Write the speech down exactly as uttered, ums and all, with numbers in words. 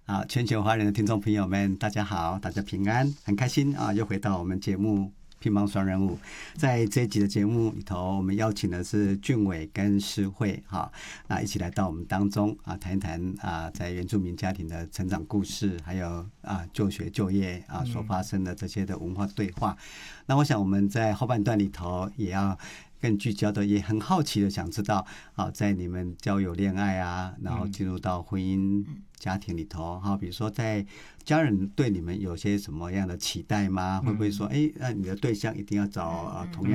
啊，全球华人的听众朋友们，大家好，大家平安，很开心啊，又回到我们节目乒乓双人舞。在这一集的节目里头，我们邀请的是俊伟跟诗慧哈，那一起来到我们当中啊，谈一谈啊，在原住民家庭的成长故事，还有啊就学就业啊所发生的这些的文化对话。那我想我们在后半段里头也要更聚焦的，也很好奇的想知道啊，在你们交友恋爱啊，然后进入到婚姻家庭里头哈，比如说在家人对你们有些什么样的期待吗？会不会说，哎，那你的对象一定要找啊同样